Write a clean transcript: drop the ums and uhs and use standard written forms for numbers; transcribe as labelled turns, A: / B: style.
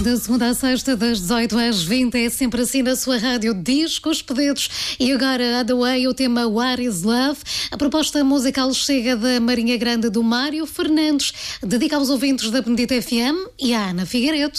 A: Da segunda à sexta, das 18 às 20, é sempre assim na sua rádio Discos Pedidos. E agora, The Way, o tema What is Love. A proposta musical chega da Marinha Grande do Mário Fernandes, dedica aos ouvintes da Bendita FM e à Ana Figueiredo.